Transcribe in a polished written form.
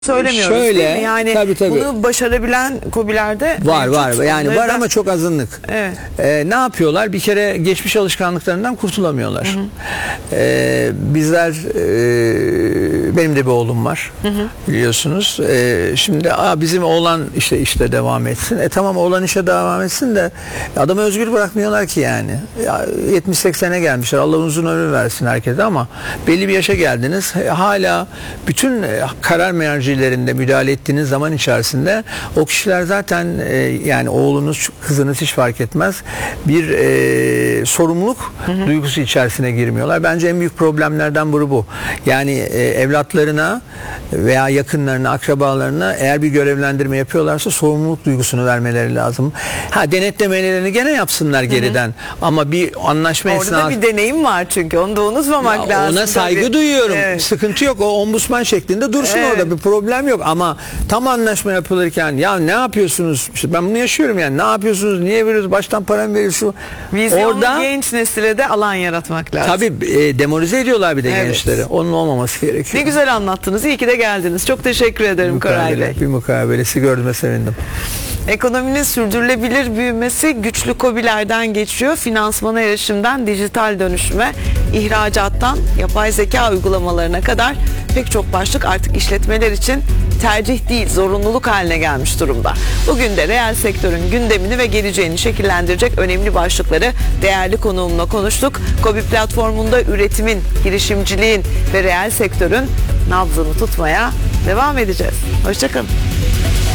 söylemiyoruz Şöyle, değil mi? Yani tabii. bunu başarabilen KOBİ'lerde var yani onları var da... ama çok azınlık. Evet. Ne yapıyorlar? Bir kere geçmiş alışkanlıklarından kurtulamıyorlar. Bizler benim de bir oğlum var. Biliyorsunuz. Şimdi bizim oğlan işte devam etsin. Tamam, oğlan işe devam etsin de adamı özgür bırakmıyorlar ki yani. 70-80'e gelmişler. Allah uzun ömür versin herkese ama belli bir yaşa geldiniz. Hala bütün karar mercilerinde müdahale ettiğiniz zaman içerisinde o kişiler zaten yani oğlunuz, kızınız hiç fark etmez. Bir sorumluluk duygusu içerisine girmiyorlar. Bence en büyük problemlerden biri bu. Yani evlatlarına veya yakınlarına, akrabalarına eğer bir görevlendirme yapıyorlarsa sorumluluk duygusunu vermeleri lazım. Denetlemelerini gene yapsınlar geriden. Ama bir anlaşma esnasında... Orada bir deneyim var çünkü. Onu da unutmamak lazım. Ona saygı duyuyorum. Evet. Sıkıntı yok. O ombudsman şeklinde dursun orada. Bir problem yok. Ama tam anlaşma yapılırken ya ne yapıyorsunuz? İşte ben bunu yaşıyorum yani. Ne yapıyorsunuz? Niye veriyoruz? Baştan para mı veriyorsunuz? Vizyonlu genç nesile de alan yaratmak lazım. Tabii demoralize ediyorlar bir de gençleri. Onun olmaması gerekiyor. Ne güzel anlattınız. İyi ki de geldiniz. Çok teşekkür ederim Koray Bey. Bir mukabelesi gördüğüme sevindim. Ekonominin sürdürülebilir büyümesi güçlü KOBİ'lerden geçiyor. Finansmana erişimden dijital dönüşüme, ihracattan yapay zeka uygulamalarına kadar pek çok başlık artık işletmeler için tercih değil, zorunluluk haline gelmiş durumda. Bugün de reel sektörün gündemini ve geleceğini şekillendirecek önemli başlıkları değerli konuğumla konuştuk. KOBİ platformunda üretimin, girişimciliğin ve reel sektörün nabzını tutmaya devam edeceğiz. Hoşça kalın.